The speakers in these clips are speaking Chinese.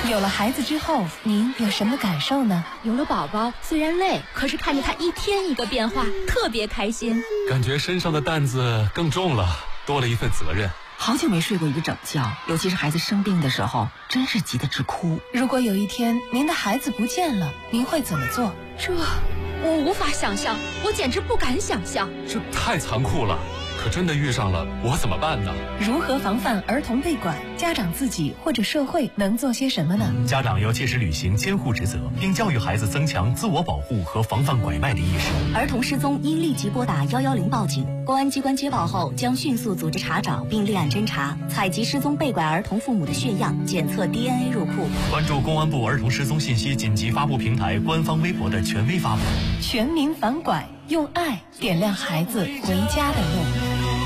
有了孩子之后，您有什么感受呢？ 有了宝宝，虽然累，可是看着他一天一个变化，特别开心。 感觉身上的担子更重了，多了一份责任。 好久没睡过一个整觉，尤其是孩子生病的时候，真是急得直哭。 如果有一天您的孩子不见了，您会怎么做？ 这我无法想象，我简直不敢想象。 这太残酷了，可真的遇上了，我怎么办呢？ 如何防范儿童被拐？家长自己或者社会能做些什么呢？ 家长要切实履行监护职责，并教育孩子增强自我保护和防范拐卖的意识。 儿童失踪应立即拨打110报警，公安机关接报后将迅速组织查找并立案侦查，采集失踪被拐儿童父母的血样，检测 DNA 入库。 关注公安部儿童失踪信息紧急发布平台官方微博的权威发布。 全民反拐，用爱点亮孩子回家的路。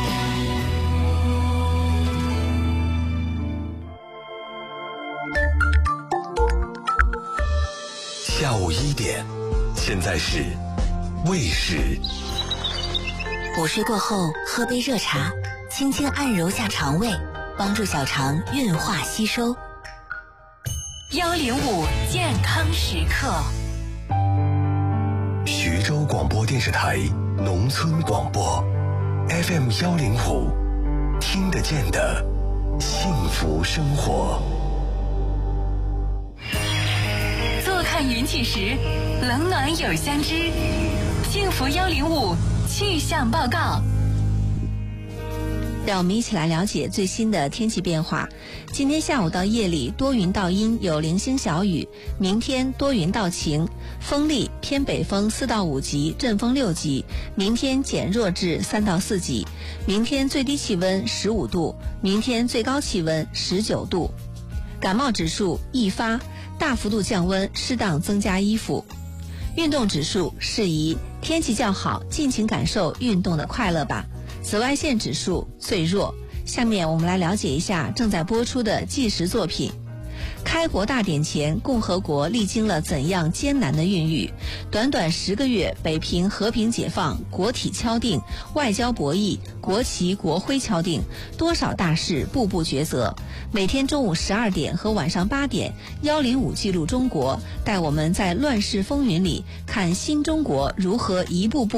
下午1点，现在是喂食。 午睡过后喝杯热茶，轻轻按揉下肠胃，帮助小肠运化吸收。 105健康时刻。 徐州广播电视台农村广播 FM 105，听得见的幸福生活。 看云起时，冷暖有相知。幸福105气象报告。 让我们一起来了解最新的天气变化。今天下午到夜里多云到阴，有零星小雨。明天多云到晴，风力偏北风4到5级，阵风6级。明天减弱至3到4级。明天最低气温15度，明天最高气温19度。感冒指数易发，大幅度降温，适当增加衣服。运动指数适宜，天气较好，尽情感受运动的快乐吧。紫外线指数最弱。下面我们来了解一下正在播出的纪实作品。开国大典前，共和国历经了怎样艰难的孕育？短短10个月，北平和平解放，国体敲定，外交博弈，国旗国徽敲定，多少大事步步抉择。每天中午12点和晚上8点，105记录中国，带我们在乱世风云里看新中国如何一步步